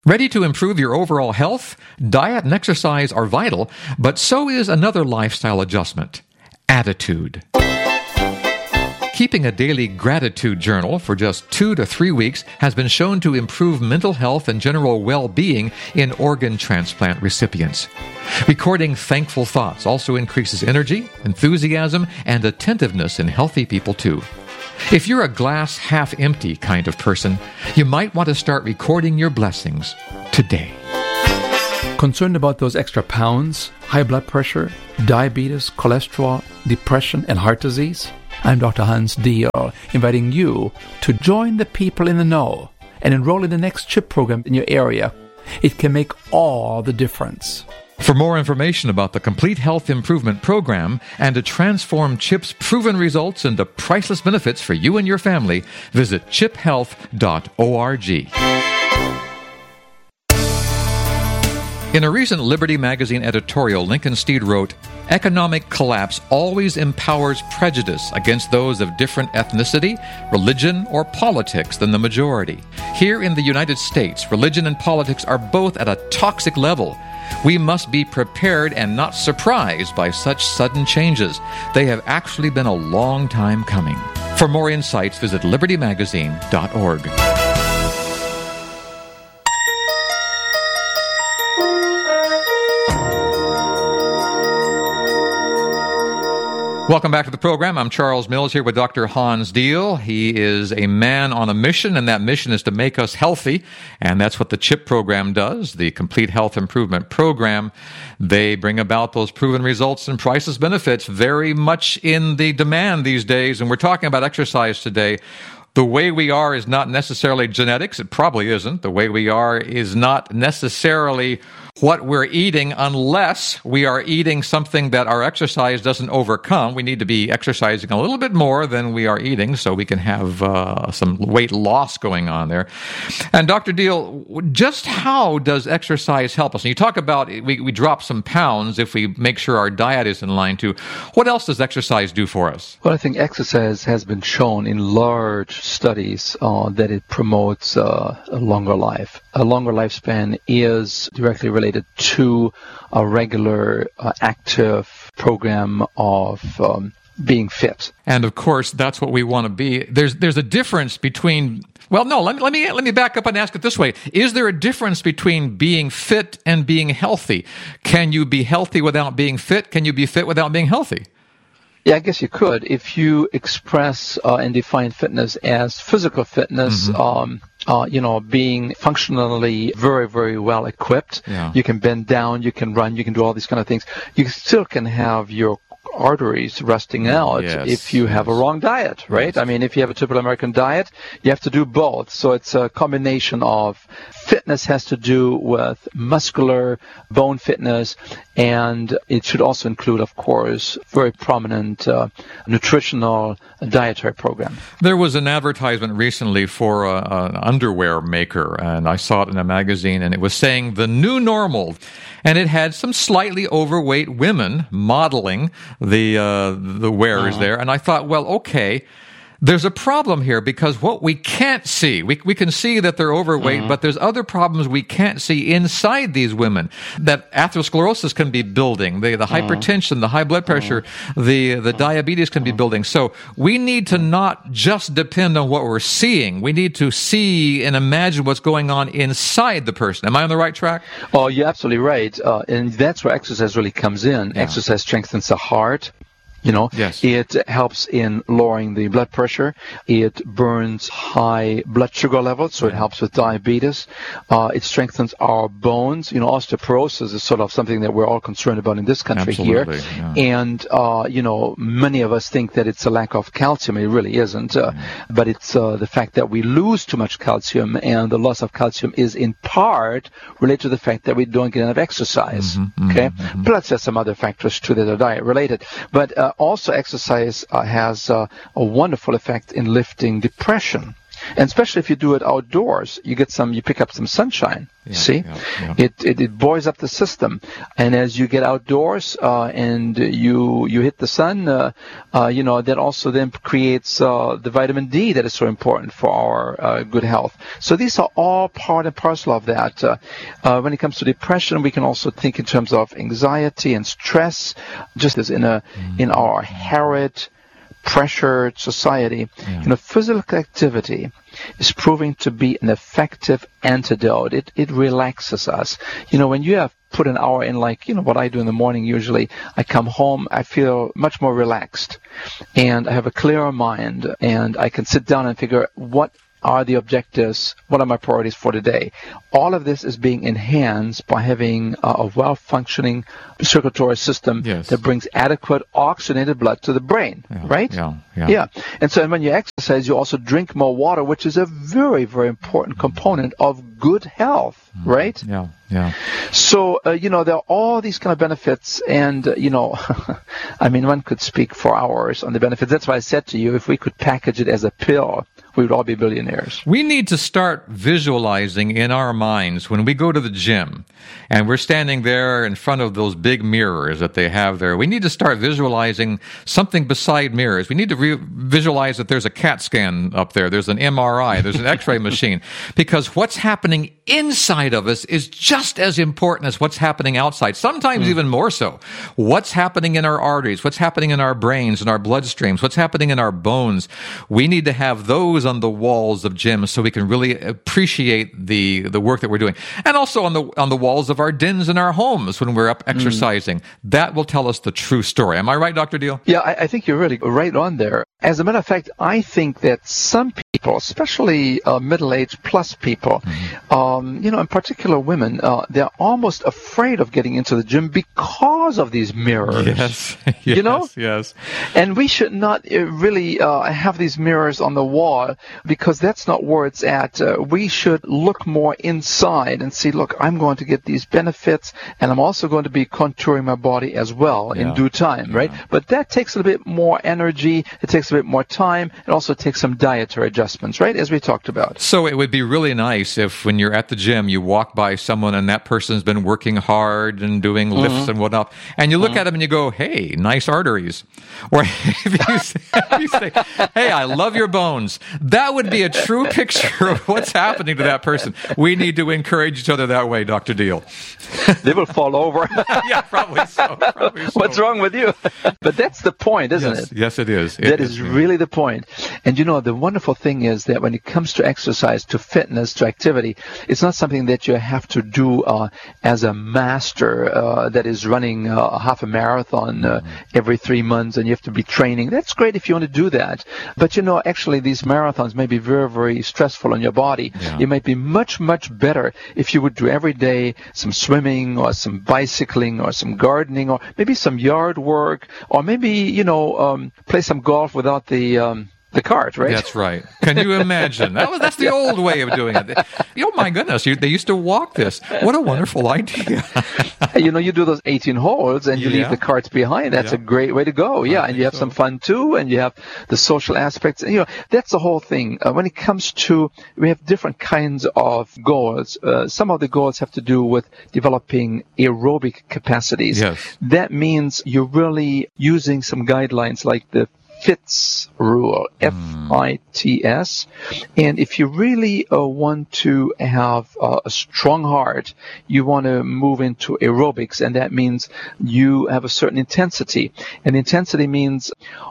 Ready to improve your overall health? Diet and exercise are vital, but so is another lifestyle adjustment: attitude. Keeping a daily gratitude journal for just 2 to 3 weeks has been shown to improve mental health and general well-being in organ transplant recipients. Recording thankful thoughts also increases energy, enthusiasm, and attentiveness in healthy people too. If you're a glass half empty kind of person, you might want to start recording your blessings today. Concerned about those extra pounds, high blood pressure, diabetes, cholesterol, depression, and heart disease? I'm Dr. Hans Diehl, inviting you to join the people in the know and enroll in the next CHIP program in your area. It can make all the difference. For more information about the Complete Health Improvement Program and to transform CHIP's proven results into priceless benefits for you and your family, visit chiphealth.org. In a recent Liberty Magazine editorial, Lincoln Steed wrote, "Economic collapse always empowers prejudice against those of different ethnicity, religion, or politics than the majority. Here in the United States, religion and politics are both at a toxic level. We must be prepared and not surprised by such sudden changes. They have actually been a long time coming." For more insights, visit libertymagazine.org. Welcome back to the program. I'm Charles Mills here with Dr. Hans Diehl. He is a man on a mission, and that mission is to make us healthy, and that's what the CHIP program does, the Complete Health Improvement Program. They bring about those proven results and priceless benefits very much in the demand these days, and we're talking about exercise today. The way we are is not necessarily genetics. It probably isn't. The way we are is not necessarily what we're eating unless we are eating something that our exercise doesn't overcome. We need to be exercising a little bit more than we are eating so we can have some weight loss going on there. And Dr. Diehl, just how does exercise help us? And you talk about we drop some pounds if we make sure our diet is in line too. What else does exercise do for us? Well, I think exercise has been shown in large studies that it promotes a longer life. A longer lifespan is directly related to a regular active program of being fit. And of course, that's what we want to be. There's a difference between. Well, no. Let me back up and ask it this way: is there a difference between being fit and being healthy? Can you be healthy without being fit? Can you be fit without being healthy? Yeah, I guess you could. If you express and define fitness as physical fitness, being functionally very, very well equipped, you can bend down, you can run, you can do all these kind of things. You still can have your arteries rusting out if you have a wrong diet, right? Yes. I mean, if you have a typical American diet, you have to do both. So it's a combination of fitness has to do with muscular bone fitness, and it should also include, of course, very prominent nutritional dietary program. There was an advertisement recently for an underwear maker, and I saw it in a magazine, and it was saying the new normal. And it had some slightly overweight women modeling the wearers there. And I thought, well, okay, there's a problem here because what we can't see, we can see that they're overweight, but there's other problems we can't see inside these women. That atherosclerosis can be building, the hypertension, the high blood pressure, the diabetes can be building. So we need to not just depend on what we're seeing. We need to see and imagine what's going on inside the person. Am I on the right track? Oh, you're absolutely right. And that's where exercise really comes in. Yeah. Exercise strengthens the heart. It helps in lowering the blood pressure. It burns high blood sugar levels, so it helps with diabetes. It strengthens our bones. Osteoporosis is sort of something that we're all concerned about in this country here. Yeah. And, many of us think that it's a lack of calcium. It really isn't. But it's the fact that we lose too much calcium, and the loss of calcium is in part related to the fact that we don't get enough exercise. Plus, there's some other factors too that are diet related. But also exercise has a wonderful effect in lifting depression. And especially if you do it outdoors, you pick up some sunshine. See? It buoys up the system. And as you get outdoors and you hit the sun, that also then creates the vitamin D that is so important for our good health. So these are all part and parcel of that. When it comes to depression, we can also think in terms of anxiety and stress, just as in our harried, pressured society. Physical activity is proving to be an effective antidote. It relaxes us. When you have put an hour in, like, what I do in the morning usually, I come home, I feel much more relaxed, and I have a clearer mind, and I can sit down and figure what are the objectives, what are my priorities for today. All of this is being enhanced by having a well-functioning circulatory system that brings adequate oxygenated blood to the brain, right? Yeah. And so when you exercise, you also drink more water, which is a very, very important component of good health, right? Yeah. So, there are all these kind of benefits, and, one could speak for hours on the benefits. That's why I said to you, if we could package it as a pill, we would all be billionaires. We need to start visualizing in our minds when we go to the gym and we're standing there in front of those big mirrors that they have there. We need to start visualizing something beside mirrors. We need to visualize that there's a CAT scan up there. There's an MRI. There's an X-ray machine. Because what's happening inside of us is just as important as what's happening outside, sometimes even more so. What's happening in our arteries, what's happening in our brains and our bloodstreams, what's happening in our bones. We need to have those on the walls of gyms so we can really appreciate the work that we're doing. And also on the walls of our dens in our homes when we're up exercising. That will tell us the true story. Am I right, Dr. Deal? Yeah, I think you're really right on there. As a matter of fact, I think that some people, especially middle-aged plus people, in particular women, they're almost afraid of getting into the gym because of these mirrors. Yes. And we should not really have these mirrors on the wall, because that's not where it's at. We should look more inside and see, look, I'm going to get these benefits, and I'm also going to be contouring my body as well in due time, right? But that takes a little bit more energy. It takes a bit more time. It also takes some dietary adjustments, right, as we talked about. So it would be really nice if when you're at the gym, you walk by someone and that person's been working hard and doing lifts and whatnot, and you look at them and you go, hey, nice arteries. Or if you say, hey, I love your bones. That would be a true picture of what's happening to that person. We need to encourage each other that way, Dr. Deal. They will fall over. Yeah, probably so. What's wrong with you? But that's the point, isn't it? Yes, it is. That is really the point. And the wonderful thing is that when it comes to exercise, to fitness, to activity, it's not something that you have to do as a master that is running a half a marathon every 3 months, and you have to be training. That's great if you want to do that. But actually these marathons may be very, very stressful on your body. It might be much, much better if you would do every day some swimming or some bicycling or some gardening or maybe some yard work, or maybe, play some golf without the cart, right? That's right. Can you imagine? That's the old way of doing it. My goodness, they used to walk this. What a wonderful idea. You do those 18 holes and you leave the carts behind. That's a great way to go. And you have some fun too, and you have the social aspects. That's the whole thing. When it comes to, we have different kinds of goals. Some of the goals have to do with developing aerobic capacities. Yes. That means you're really using some guidelines like the FITS rule, FITS. And if you really want to have a strong heart, you want to move into aerobics, and that means you have a certain intensity. And intensity means,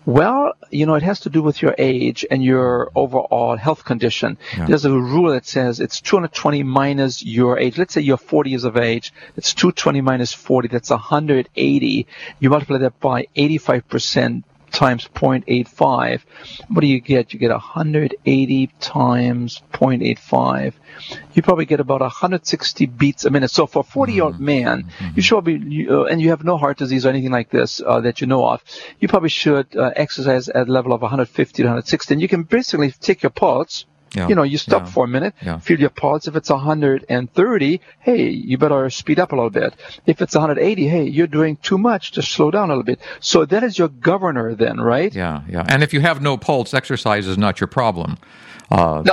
it has to do with your age and your overall health condition. There's a rule that says it's 220 minus your age. Let's say you're 40 years of age. It's 220 minus 40. That's 180. You multiply that by 85%. Times 0.85. What do you get? You get 180 times 0.85. You probably get about 160 beats a minute. So for a 40-year-old man, you should be, and you have no heart disease or anything like this that you know of, you probably should exercise at a level of 150 to 160. And you can basically take your pulse Yeah. You stop for a minute, feel your pulse. If it's 130, hey, you better speed up a little bit. If it's 180, hey, you're doing too much, just slow down a little bit. So that is your governor then, right? Yeah. And if you have no pulse, exercise is not your problem. No.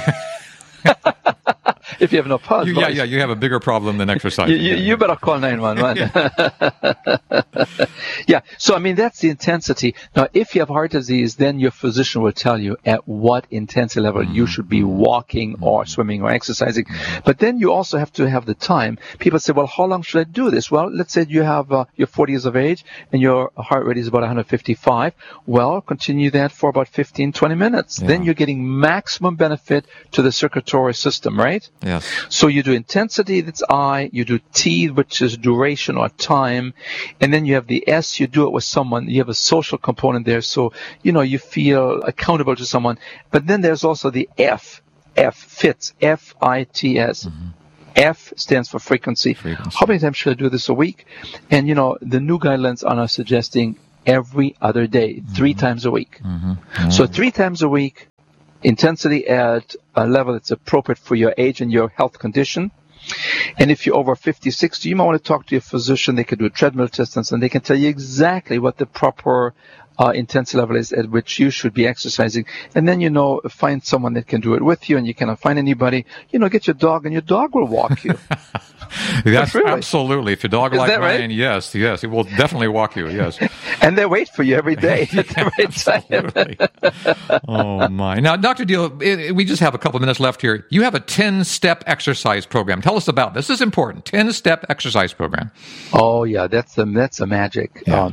If you have no pulse. You have a bigger problem than exercise. You better call 911. So I mean, that's the intensity. Now, if you have heart disease, then your physician will tell you at what intensity level you should be walking or swimming or exercising. But then you also have to have the time. People say, well, how long should I do this? Well, let's say you have you're 40 years of age and your heart rate is about 155. Well, continue that for about 15, 20 minutes. Then you're getting maximum benefit to the circulatory system, right? Yes. So you do intensity, that's I. You do T, which is duration or time. And then you have the S, you do it with someone. You have a social component there. So, you feel accountable to someone. But then there's also the F, FITS, F-I-T-S. F stands for frequency. How many times should I do this a week? And, the new guidelines are now suggesting every other day, 3 times a week. So 3 times a week, intensity at a level that's appropriate for your age and your health condition. And if you're over 50, 60, you might want to talk to your physician. They can do a treadmill test and they can tell you exactly what the proper intensity level is at which you should be exercising. And then, find someone that can do it with you, and you cannot find anybody, get your dog and your dog will walk you. That's really. Absolutely. If your dog is like that mine, right? yes, it will definitely walk you, yes. And they wait for you every day at the right time. Oh, my. Now, Dr. Deal, we just have a couple of minutes left here. You have a 10-step exercise program. Tell us about this. This is important. 10-step exercise program. Oh, yeah, that's the magic. Yeah.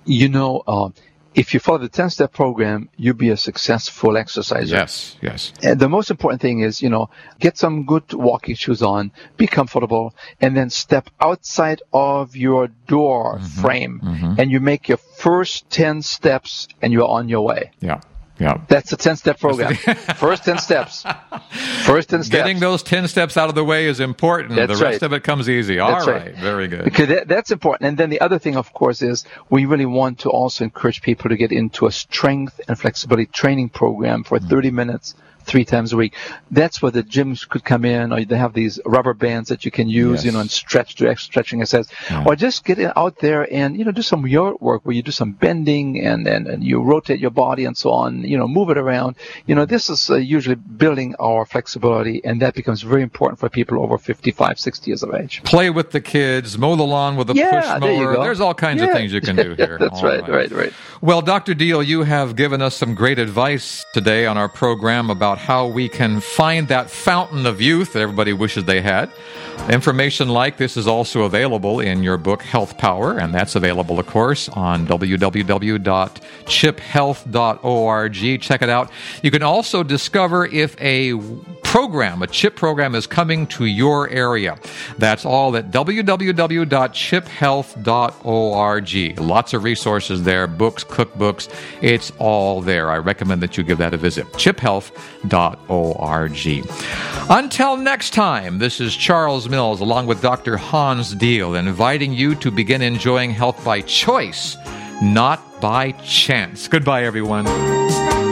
If you follow the 10-step program, you'll be a successful exerciser. Yes. And the most important thing is, get some good walking shoes on, be comfortable, and then step outside of your door frame, and you make your first 10 steps, and you're on your way. Yeah. That's a 10-step program. First 10 steps. Getting those 10 steps out of the way is important. That's the rest of it comes easy. All right. Very good. Okay, that's important. And then the other thing, of course, is we really want to also encourage people to get into a strength and flexibility training program for 30 minutes. 3 times a week. That's where the gyms could come in, or they have these rubber bands that you can use, and stretch to stretching exercise, or just get out there and, do some yard work where you do some bending and you rotate your body and so on, move it around. This is usually building our flexibility, and that becomes very important for people over 55, 60 years of age. Play with the kids, mow the lawn with a push mower. There's all kinds of things you can do here. That's right. Well, Dr. Deal, you have given us some great advice today on our program about how we can find that fountain of youth that everybody wishes they had. Information like this is also available in your book, Health Power, and that's available, of course, on www.chiphealth.org. Check it out. You can also discover if a CHIP program is coming to your area. That's all at www.chiphealth.org. Lots of resources there, books, cookbooks. It's all there. I recommend that you give that a visit. chiphealth.org. Until next time, this is Charles Mills along with Dr. Hans Deal, inviting you to begin enjoying health by choice, not by chance. Goodbye, everyone.